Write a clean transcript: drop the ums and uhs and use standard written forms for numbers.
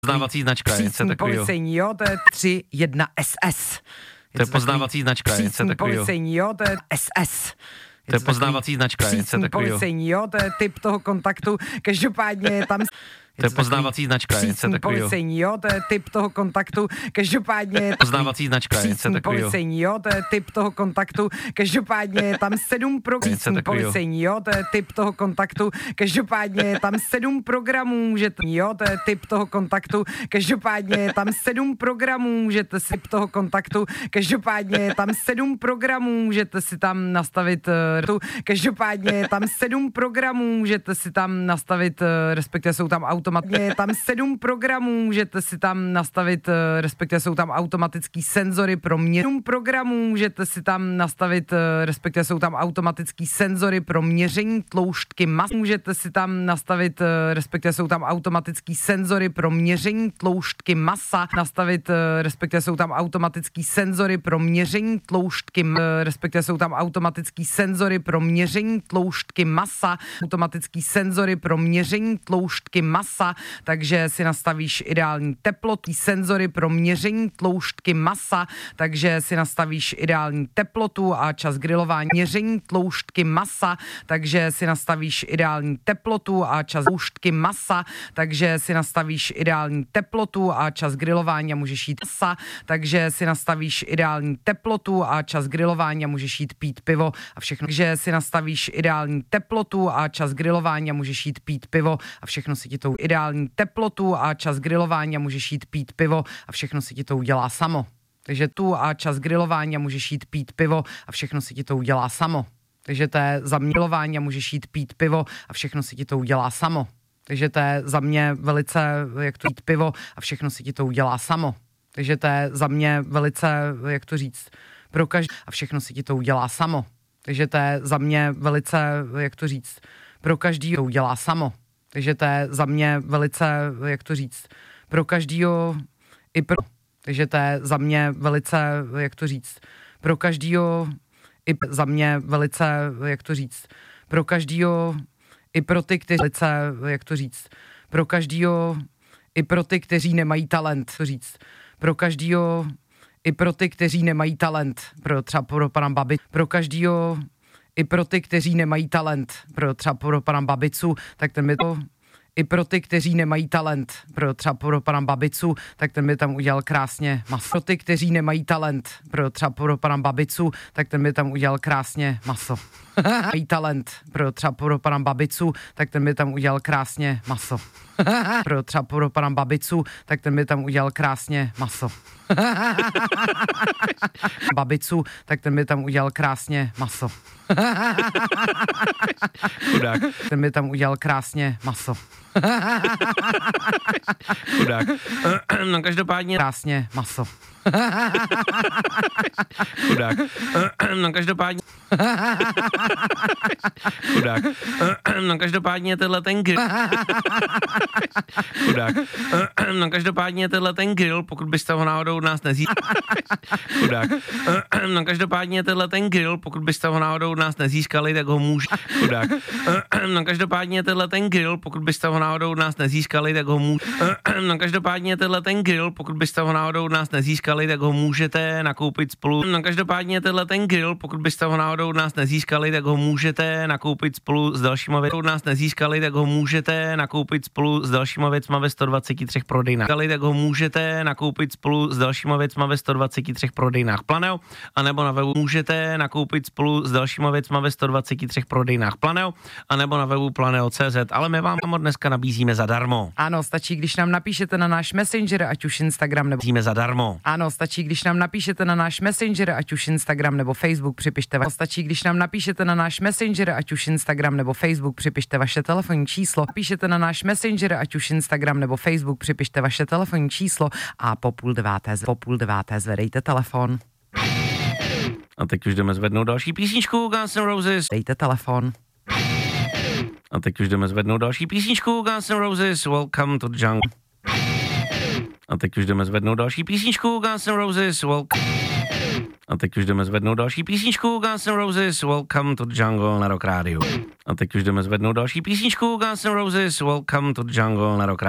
Poznávací značka, něco takového. Policejní, jo, to je 3-1 SS. To je poznávací značka, něco takového. Policejní, jo, to je SS. To je poznávací značka, něco takového. Policejní, jo, to je typ toho kontaktu, každopádně je tam... To je poznávací značka, něco takového. Policejní, jo, to je typ toho kontaktu, každopádně je tam... Poznávací značka, něco takového. Policejní, jo, to je typ toho kontaktu, každopádně je tam 7 programů. Policejní, jo, to je typ toho kontaktu, každopádně je tam 7 programů, můžete, jo, to je typ toho kontaktu, každopádně je tam 7 programů, můžete si typ toho kontaktu, každopádně je tam 7 programů, můžete si tam nastavit, každopádně je tam 7 programů, můžete si tam nastavit, respektive jsou tam automatně je tam 7 programů, můžete si tam nastavit, respektive jsou tam automatický senzory pro měření 7 programů, můžete si tam nastavit, respektive jsou tam automatický senzory pro měření tloušťky masy, můžete si tam nastavit, respektive jsou tam automatický senzory pro měření tloušťky masa, nastavit, respektive jsou tam automatický senzory pro měření tloušťky, respektive jsou tam automatický senzory pro měření tloušťky masa, automatický senzory pro měření tloušťky masa, takže si nastavíš ideální teplotu, senzory pro měření tloušťky masa, takže si nastavíš ideální teplotu a čas grilování, měření tloušťky masa, takže si nastavíš ideální teplotu a čas tloušťky masa, takže si nastavíš ideální teplotu a čas grilování a můžeš jít masa, takže si nastavíš ideální teplotu a čas grilování a můžeš jít pít pivo a všechno, takže si nastavíš ideální teplotu a čas grilování a můžeš jít pít pivo a všechno si ti to ideální teplotu a čas grilování a můžeš jít pít pivo a všechno si ti to udělá samo. Takže tu a čas grilování a můžeš jít pít pivo a všechno si ti to udělá samo. Takže to je za mě grilování a můžeš jít pít pivo a všechno si ti to udělá samo. Takže to je za mě velice, jak to pít pivo a všechno si ti to udělá samo. Takže to je za mě velice, jak to říct, pro každý a všechno si ti to udělá samo. Takže to je za mě velice, jak to říct, pro každý to udělá samo. Takže to je za mě velice, jak to říct, pro každýho i pro... Takže to je za mě velice, jak to říct, pro každýho i za mě velice, jak to říct, pro každýho i pro ty, kteří velice, jak to říct, pro každýho i pro ty, kteří nemají talent, to říct, pro každýho i pro ty, kteří nemají talent, pro třeba pro pana Babi, pro každýho i pro ty, kteří nemají talent, pro třeba pro pana Babicu, tak ten by to i pro ty, kteří nemají talent, pro třeba pro pana Babicu, tak ten by tam udělal krásně maso. Pro ty, kteří nemají talent, pro třeba pro pana Babicu, tak ten by tam udělal krásně maso. Mají talent, pro třeba pro pana Babicu, tak ten by tam udělal krásně maso. Pro třeba pro pana Babicu, tak ten by tam udělal krásně maso. Babicu, tak ten by tam udělal krásně maso. Chudák. Ten by tam udělal krásně maso. Chudák. No každopádně... Krásně maso. Chudák. No každopádně... Chudák. No každopádně tenhle ten grill... Chudák. No každopádně tenhle ten grill, pokud byste ho náhodou od nás nezískali... Chudák. No každopádně tenhle ten grill, pokud byste ho náhodou od nás nezískali, tak ho může... Chudák. No každopádně tenhle ten grill, pokud byste ho náhodou od nás nezískali, tak ho může... No každopádně tenhle ten grill, pokud byste ho náhodou od nás nezískali, tak ho můžete nakoupit spolu... No každopádně tenhle ten grill, pokud byste ho náhodou od nás nezískali, tak ho můžete nakoupit spolu s dalšíma věcma. Od nás nezískali, tak ho můžete nakoupit spolu s dalšíma věcma ve 123 prodejnách. Tak ho můžete nakoupit spolu s dalšíma věcma ve 123 prodejnách Planeo, anebo na webu můžete nakoupit spolu s dalšíma věcma ve 123 prodejnách Planeo, anebo na webu planeo.cz, ale my vám ho dneska nabízíme zadarmo. Ano, stačí, když nám napíšete na náš Messenger, ať už Instagram nebo... Nabízíme zadarmo. Ano, stačí, když nám napíšete na náš Messenger, ať už Instagram nebo Facebook, připište stačí, když nám napíšete na náš Messenger, ať už Instagram nebo Facebook, připište vaše telefonní číslo. Píšete na náš Messenger, ať už Instagram nebo Facebook, připište vaše telefonní číslo a po půl deváté zvedejte telefon. A teď už jdeme zvednout další písničku Guns N' Roses. Dejte telefon. A teď už jdeme zvednout další písničku Guns N' Roses. Welcome to the jungle. A teď už jdeme zvednout další písničku Guns N' Roses. A teď už jdeme zvednout další písničku Guns N' Roses. Welcome to the jungle na Rock Radio. A teď už jdeme zvednout další písničku Guns N' Roses. Welcome to the jungle na Rock Radio.